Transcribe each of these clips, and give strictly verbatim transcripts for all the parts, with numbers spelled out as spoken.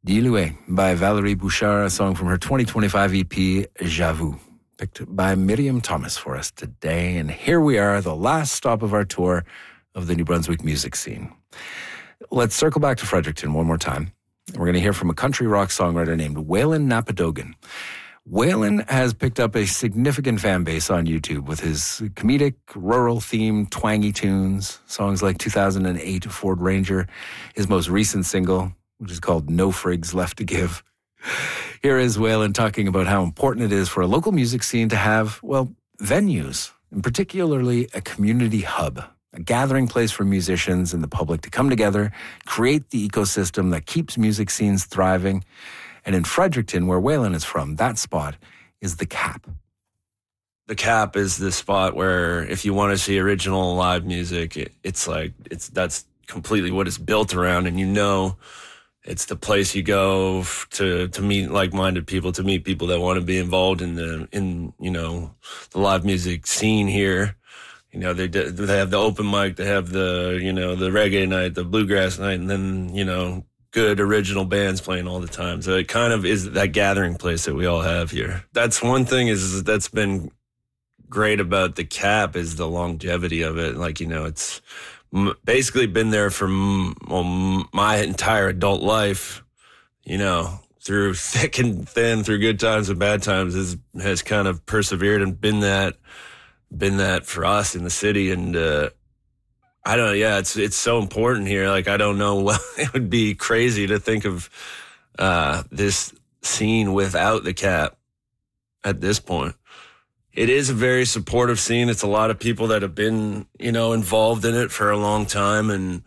Dilué by Valerie Bouchard, a song from her twenty twenty-five E P, J'avoue, picked by Miriam Thomas for us today. And here we are, the last stop of our tour of the New Brunswick music scene. Let's circle back to Fredericton one more time. We're going to hear from a country rock songwriter named Waylon Napadogan. Waylon has picked up a significant fan base on YouTube with his comedic, rural-themed, twangy tunes, songs like two thousand eight Ford Ranger, his most recent single, which is called No Frigs Left to Give. Here is Waylon talking about how important it is for a local music scene to have, well, venues, and particularly a community hub, a gathering place for musicians and the public to come together, create the ecosystem that keeps music scenes thriving. And in Fredericton, where Waylon is from, that spot is the Cap. The Cap is the spot where if you want to see original live music, it, it's like, it's that's completely what it's built around. And you know, it's the place you go to to meet like-minded people, to meet people that want to be involved in the in you know the live music scene here. You know, they they have the open mic, they have the you know the reggae night, the bluegrass night, and then you know good original bands playing all the time. So it kind of is that gathering place that we all have here. That's one thing is that's been great about the Cap is the longevity of it. Like you know, it's basically been there for well, my entire adult life, you know, through thick and thin, through good times and bad times, has has kind of persevered and been that, been that for us in the city. And uh, I don't know, yeah, it's it's so important here. Like I don't know, well, it would be crazy to think of uh, this scene without the Cap at this point. It is a very supportive scene. It's a lot of people that have been, you know, involved in it for a long time. And,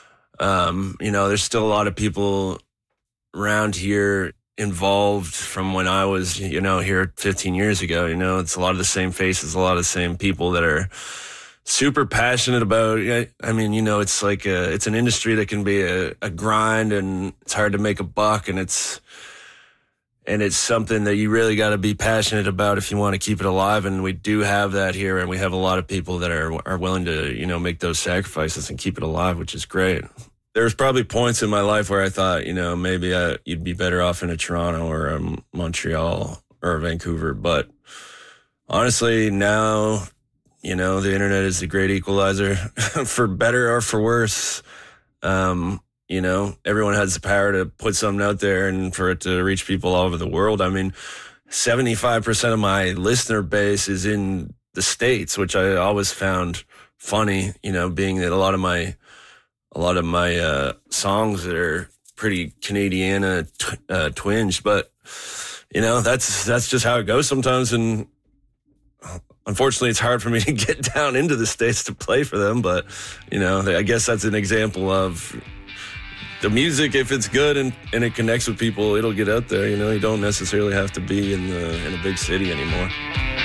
um, you know, there's still a lot of people around here involved from when I was, you know, here fifteen years ago. You know, it's a lot of the same faces, a lot of the same people that are super passionate about, I mean, you know, it's like a, it's an industry that can be a, a grind and it's hard to make a buck, and it's, And it's something that you really got to be passionate about if you want to keep it alive. And we do have that here. And we have a lot of people that are are willing to, you know, make those sacrifices and keep it alive, which is great. There's probably points in my life where I thought, you know, maybe I, you'd be better off in a Toronto or a Montreal or a Vancouver. But honestly, now, you know, the internet is the great equalizer for better or for worse. Um, You know, everyone has the power to put something out there and for it to reach people all over the world. I mean, seventy-five percent of my listener base is in the States, which I always found funny, you know, being that a lot of my, a lot of my, uh, songs that are pretty Canadian, uh, t- uh, twinged, but, you know, that's, that's just how it goes sometimes. And unfortunately, it's hard for me to get down into the States to play for them, but, you know, I guess that's an example of, the music, if it's good and, and it connects with people, it'll get out there. You know, you don't necessarily have to be in the in a big city anymore.